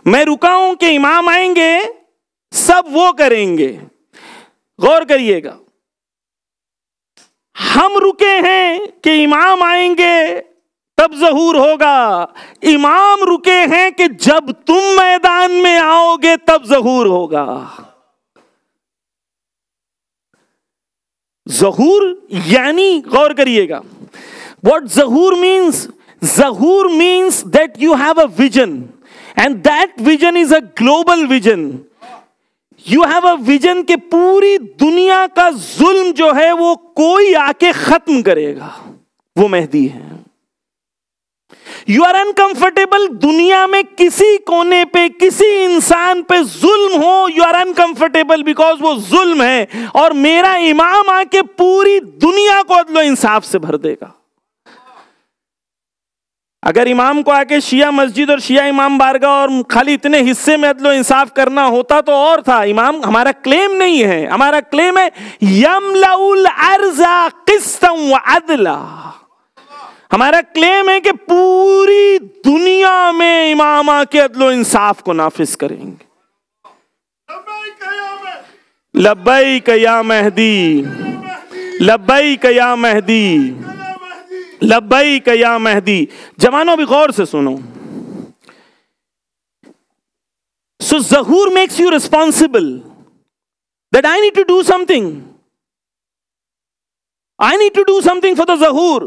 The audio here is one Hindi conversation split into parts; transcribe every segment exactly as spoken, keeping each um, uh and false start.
मैं रुका हूं कि इमाम आएंगे, सब वो करेंगे। गौर करिएगा, हम रुके हैं कि इमाम आएंगे तब ज़हूर होगा, इमाम रुके हैं कि जब तुम मैदान में आओगे तब ज़हूर होगा। ज़हूर यानी, गौर करिएगा, what Zahoor means, Zahoor means that you have a vision and that vision is a global vision. You have a vision कि पूरी दुनिया का जुल्म जो है वो कोई आके खत्म करेगा, वो मेहदी है। यू आर अनकंफर्टेबल, दुनिया में किसी कोने पे किसी इंसान पे जुल्म हो, यू आर अनकंफर्टेबल बिकॉज वो जुल्म है, और मेरा इमाम आके पूरी दुनिया को अदलो इंसाफ से भर देगा। अगर इमाम को आके शिया मस्जिद और शिया इमाम बारगाह और खाली इतने हिस्से में अदलो इंसाफ करना होता तो और था। इमाम, हमारा क्लेम नहीं है, हमारा क्लेम है यमलाउल अर्ज़ा क़िस्तन व अदला। हमारा क्लेम है कि पूरी दुनिया में इमाम आके अदलो इंसाफ को नाफिज करेंगे। लब्बैक या महदी, लब्बैक या महदी, लब्बैक या महदी। जवानों भी गौर से सुनो। सो ज़हूर makes you responsible that I need to do something, I need to do something for the Zahoor.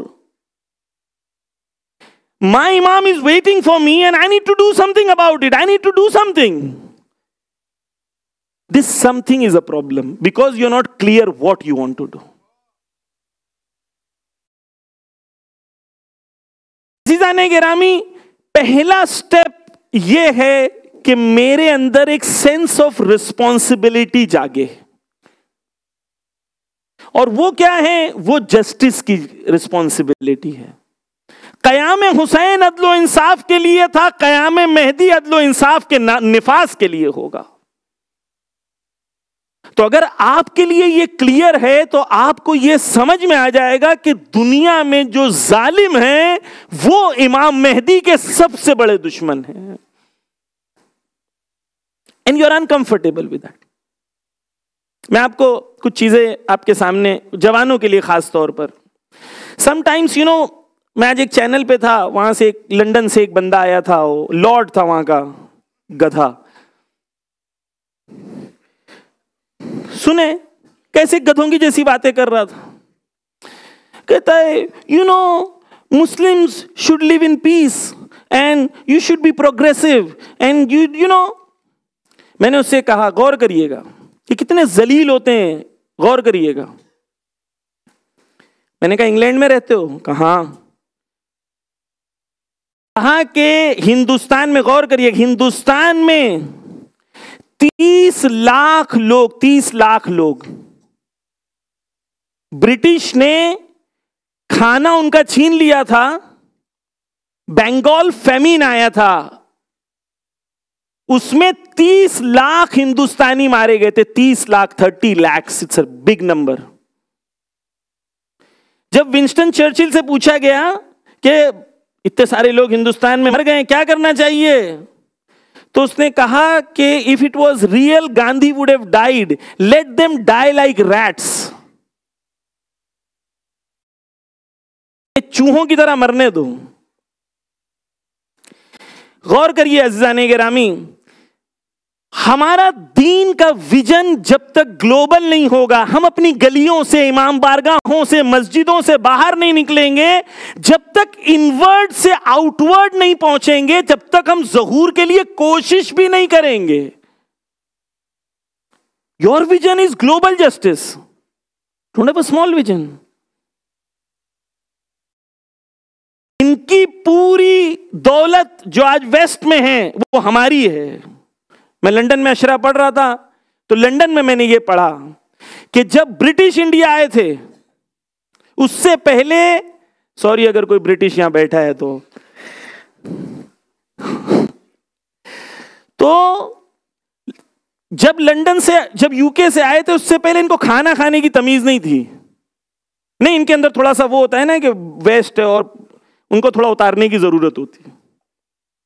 My imam is waiting for me and I need to do something about it. I need to do something. This something is a problem because you're not clear what you want to do. अज़ीज़ाने गिरामी, पहला स्टेप यह है कि मेरे अंदर एक सेंस ऑफ रिस्पॉन्सिबिलिटी जागे, और वो क्या है? वो जस्टिस की रिस्पॉन्सिबिलिटी है। क़याम हुसैन अदलो इंसाफ के लिए था, क़याम मेहदी अदलो इंसाफ के निफाज के लिए होगा। तो अगर आपके लिए ये क्लियर है तो आपको ये समझ में आ जाएगा कि दुनिया में जो जालिम है वो इमाम मेहदी के सबसे बड़े दुश्मन हैं। And you are uncomfortable with that. मैं आपको कुछ चीजें आपके सामने, जवानों के लिए खास तौर पर, समटाइम्स यू नो, मैं आज एक चैनल पे था, वहां से एक लंदन से एक बंदा आया था, वो लॉर्ड था वहां का, गधा। सुने कैसे गधों की जैसी बातें कर रहा था। कहता है you know Muslims should live in peace and you should be progressive and you you know. मैंने उससे कहा गौर करिएगा कि कितने जलील होते हैं, गौर करिएगा। मैंने कहा इंग्लैंड में रहते हो? कहा कहा के हिंदुस्तान में, गौर करिए, हिंदुस्तान में तीस लाख लोग, तीस लाख लोग ब्रिटिश ने खाना उनका छीन लिया था। बंगाल फेमिन आया था, उसमें तीस लाख हिंदुस्तानी मारे गए थे। तीस lakh, thirty lakhs, it's a big number. जब विंस्टन चर्चिल से पूछा गया कि इतने सारे लोग हिंदुस्तान में मर गए, क्या करना चाहिए, तो उसने कहा कि if it was real Gandhi would have died, let them die like rats. चूहों की तरह मरने दो। गौर करिए अज़ीज़ाने गिरामी, हमारा दीन का विजन जब तक ग्लोबल नहीं होगा, हम अपनी गलियों से, इमाम बारगाहों से, मस्जिदों से बाहर नहीं निकलेंगे, जब तक इनवर्ड से आउटवर्ड नहीं पहुंचेंगे, जब तक हम ज़हूर के लिए कोशिश भी नहीं करेंगे। Your vision is global justice, don't have a small vision. इनकी पूरी दौलत जो आज वेस्ट में है वो हमारी है। मैं लंदन में अशरा पढ़ रहा था, तो लंदन में मैंने ये पढ़ा कि जब ब्रिटिश इंडिया आए थे, उससे पहले, सॉरी अगर कोई ब्रिटिश यहां बैठा है तो तो जब लंदन से, जब यूके से आए थे, उससे पहले इनको खाना खाने की तमीज नहीं थी। नहीं, इनके अंदर थोड़ा सा वो होता है ना कि वेस्ट है और उनको थोड़ा उतारने की जरूरत होती है।